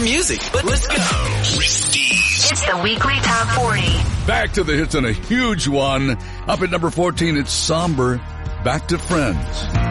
music. Let's go. It's the weekly top 40. Back to the hits and a huge one. Up at number 14, it's Somber, Back to Friends.